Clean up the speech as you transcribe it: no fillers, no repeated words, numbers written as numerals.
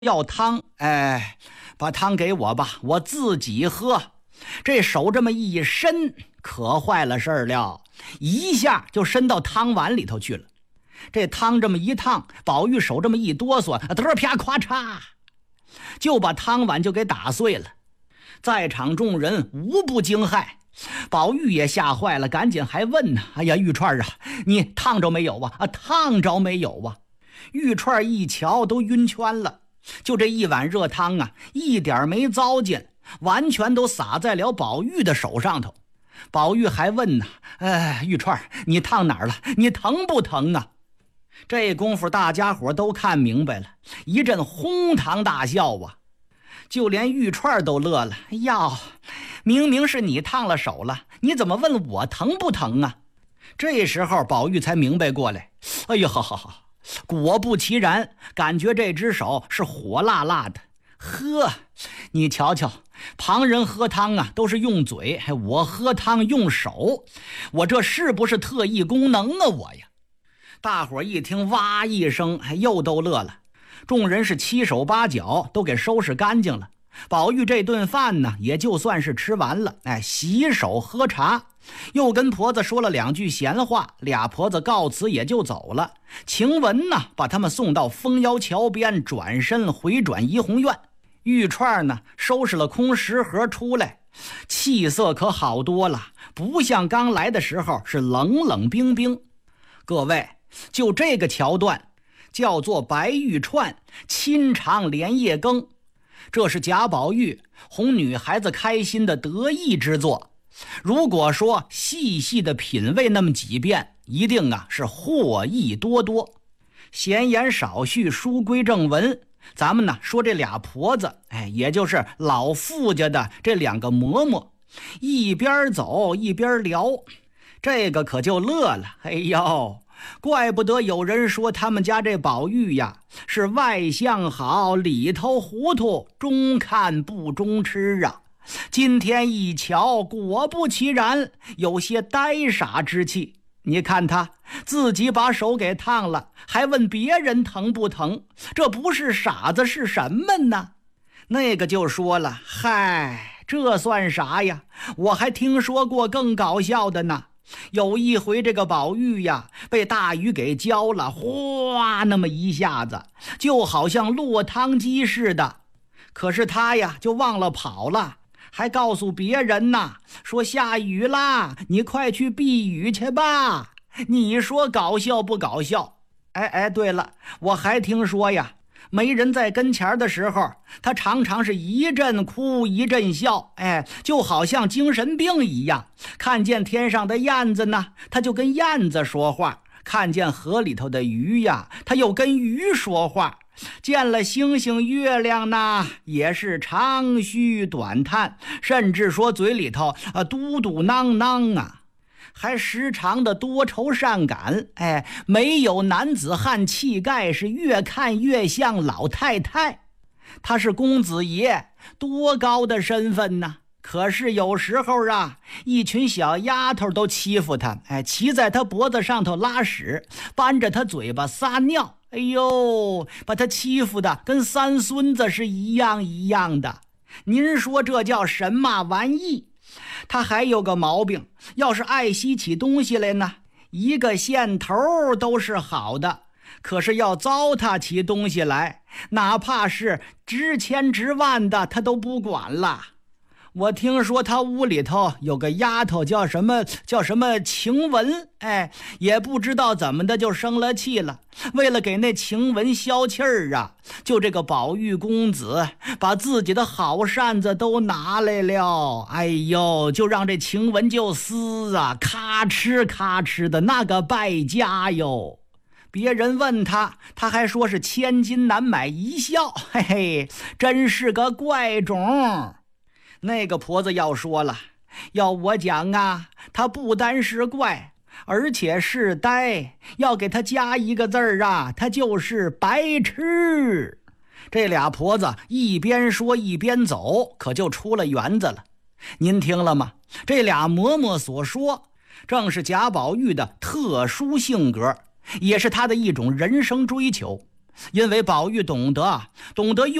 要汤，把汤给我吧，我自己喝。这手这么一伸，可坏了事儿了，一下就伸到汤碗里头去了。这汤这么一烫，宝玉手这么一哆嗦，得啪咵嚓，就把汤碗就给打碎了。在场众人无不惊骇，宝玉也吓坏了，赶紧还问呢：“哎呀，玉串啊，你烫着没有啊？烫着没有啊？”玉串一瞧都晕圈了，就这一碗热汤啊，一点没糟践，完全都洒在了宝玉的手上头。宝玉还问呢：“玉串，你烫哪儿了？你疼不疼啊？”这功夫大家伙都看明白了，一阵哄堂大笑啊！就连玉串都乐了：“哎呀，明明是你烫了手了，你怎么问我疼不疼啊？”这时候宝玉才明白过来，哎呀，好，果不其然，感觉这只手是火辣辣的。呵，你瞧瞧，旁人喝汤啊都是用嘴，我喝汤用手，我这是不是特异功能啊我呀？大伙一听哇一声，又都乐了。众人是七手八脚都给收拾干净了。宝玉这顿饭呢也就算是吃完了，洗手喝茶，又跟婆子说了两句闲话，俩婆子告辞也就走了。晴雯呢把他们送到枫腰桥边，转身回转怡红院。玉串呢收拾了空食盒出来，气色可好多了，不像刚来的时候是冷冷冰冰。各位，就这个桥段叫做白玉串亲尝莲叶羹，这是贾宝玉哄女孩子开心的得意之作。如果说细细的品味那么几遍，一定是获益多多。闲言少叙，书归正文，咱们呢说这俩婆子，也就是老傅家的这两个嬷嬷，一边走一边聊，这个可就乐了。哎呦，怪不得有人说他们家这宝玉呀是外相好，里头糊涂，中看不中吃啊。今天一瞧，果不其然，有些呆傻之气。你看他自己把手给烫了，还问别人疼不疼，这不是傻子是什么呢？那个就说了：“嗨，这算啥呀？我还听说过更搞笑的呢。有一回这个宝玉呀被大雨给浇了，哗那么一下子，就好像落汤鸡似的。可是他呀就忘了跑了，还告诉别人呢，说下雨啦，你快去避雨去吧。你说搞笑不搞笑？对了，我还听说呀，没人在跟前的时候，他常常是一阵哭一阵笑，就好像精神病一样。看见天上的燕子呢，他就跟燕子说话；看见河里头的鱼呀，他又跟鱼说话；见了星星月亮呢，也是长吁短叹，甚至说嘴里头嘟嘟囔囔啊。还时常的多愁善感，没有男子汉气概，是越看越像老太太。他是公子爷，多高的身份呢？可是有时候啊，一群小丫头都欺负他，骑在他脖子上头拉屎，扳着他嘴巴撒尿，哎呦，把他欺负的跟三孙子是一样一样的。您说这叫什么玩意？他还有个毛病，要是爱惜起东西来呢，一个线头都是好的，可是要糟蹋起东西来，哪怕是值千值万的，他都不管了。我听说他屋里头有个丫头叫什么晴雯，也不知道怎么的就生了气了。为了给那晴雯消气儿啊，就这个宝玉公子把自己的好扇子都拿来了，哎呦，就让这晴雯就撕啊，咔哧咔哧的那个败家哟。别人问他，他还说是千金难买一笑，嘿嘿，真是个怪种。那个婆子要说了，要我讲啊，他不单是怪，而且是呆，要给他加一个字儿啊，他就是白痴。这俩婆子一边说一边走，可就出了园子了。您听了吗？这俩嬷嬷所说，正是贾宝玉的特殊性格，也是他的一种人生追求。 因为宝玉懂得